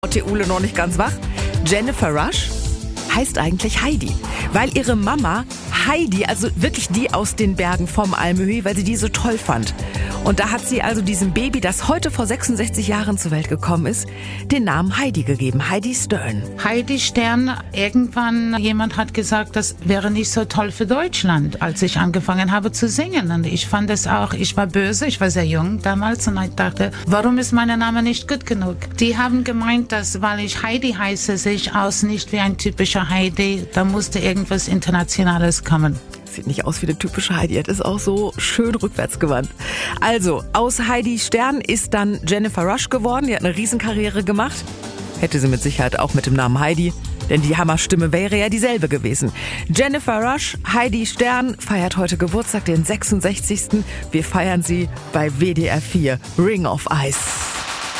Ule noch nicht ganz wach. Jennifer Rush heißt eigentlich Heidi, weil ihre Mama Heidi, also wirklich die aus den Bergen vom Almöhi, weil sie die so toll fand. Und da hat sie also diesem Baby, das heute vor 66 Jahren zur Welt gekommen ist, den Namen Heidi gegeben, Heidi Stern. Heidi Stern, irgendwann jemand hat gesagt, das wäre nicht so toll für Deutschland, als ich angefangen habe zu singen. Und ich fand es auch, ich war böse, ich war sehr jung damals und ich dachte, warum ist mein Name nicht gut genug? Die haben gemeint, dass, weil ich Heidi heiße, sehe ich aus nicht wie ein typischer Heidi, da musste irgendwas Internationales kommen. Sieht nicht aus wie eine typische Heidi, das ist auch so schön rückwärtsgewandt. Also, aus Heidi Stern ist dann Jennifer Rush geworden, die hat eine Riesenkarriere gemacht. Hätte sie mit Sicherheit auch mit dem Namen Heidi, denn die Hammerstimme wäre ja dieselbe gewesen. Jennifer Rush, Heidi Stern, feiert heute Geburtstag, den 66. Wir feiern sie bei WDR 4, Ring of Ice.